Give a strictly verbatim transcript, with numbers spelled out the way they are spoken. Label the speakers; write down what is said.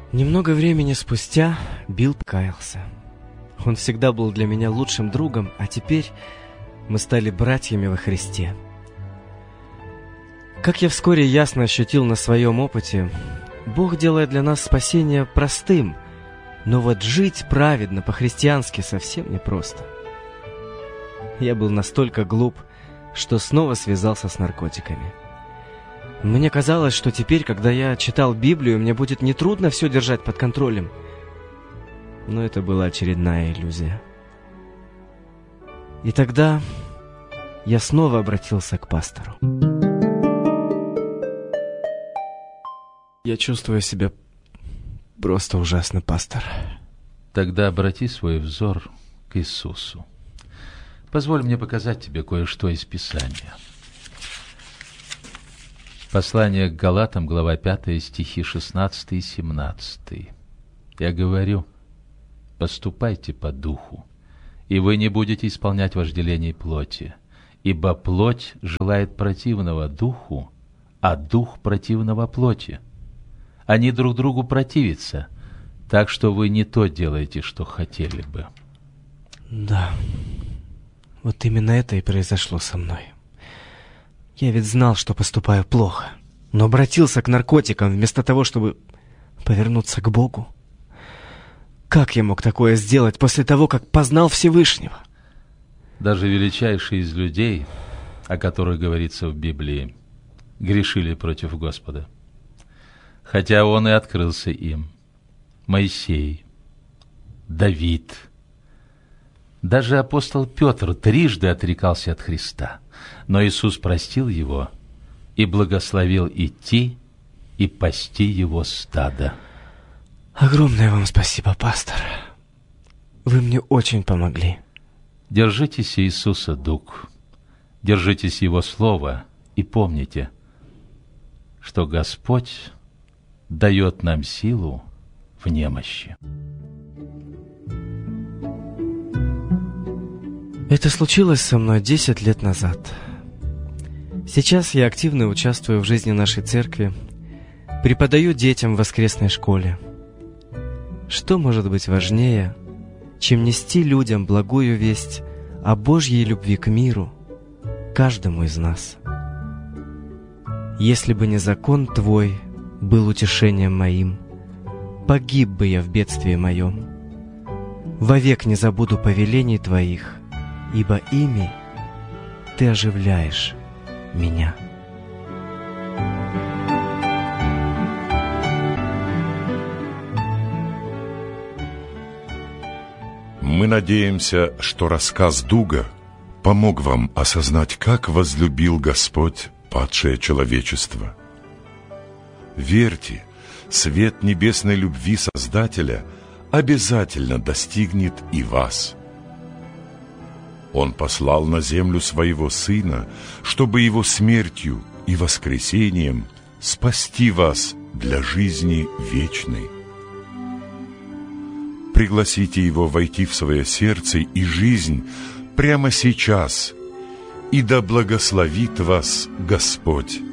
Speaker 1: Немного времени спустя Билл покаялся. Он всегда был для меня лучшим другом, а теперь мы стали братьями во Христе. Как я вскоре ясно ощутил на своем опыте, Бог делает для нас спасение простым, но вот жить праведно по-христиански совсем непросто. Я был настолько глуп, что снова связался с наркотиками. Мне казалось, что теперь, когда я читал Библию, мне будет нетрудно все держать под контролем. Но это была очередная иллюзия. И тогда я снова обратился к пастору. Я чувствую себя просто ужасно, пастор.
Speaker 2: Тогда обрати свой взор к Иисусу. Позволь мне показать тебе кое-что из Писания. Послание к Галатам, глава пятая, стихи шестнадцатый и семнадцатый. Я говорю: поступайте по духу, и вы не будете исполнять вожделений плоти, ибо плоть желает противного духу, а дух противного плоти. Они друг другу противятся, так что вы не то делаете, что хотели бы.
Speaker 1: Да, вот именно это и произошло со мной. Я ведь знал, что поступаю плохо, но обратился к наркотикам вместо того, чтобы повернуться к Богу. Как я мог такое сделать после того, как познал Всевышнего?
Speaker 2: Даже величайшие из людей, о которых говорится в Библии, грешили против Господа. Хотя Он и открылся им. Моисей, Давид. Даже апостол Петр трижды отрекался от Христа, но Иисус простил его и благословил идти и пасти его стадо.
Speaker 1: Огромное вам спасибо, пастор. Вы мне очень помогли.
Speaker 2: Держитесь Иисуса, друг. Держитесь Его Слова и помните, что Господь дает нам силу в немощи.
Speaker 1: Это случилось со мной десять лет назад. Сейчас я активно участвую в жизни нашей церкви, преподаю детям в воскресной школе. Что может быть важнее, чем нести людям благую весть о Божьей любви к миру, каждому из нас? Если бы не закон Твой был утешением моим, погиб бы я в бедствии моем. Вовек не забуду повелений Твоих, ибо ими Ты оживляешь меня.
Speaker 3: Мы надеемся, что рассказ Дуга помог вам осознать, как возлюбил Господь падшее человечество. Верьте, свет небесной любви Создателя обязательно достигнет и вас. Он послал на землю своего Сына, чтобы Его смертью и воскресением спасти вас для жизни вечной. Пригласите Его войти в свое сердце и жизнь прямо сейчас, и да благословит вас Господь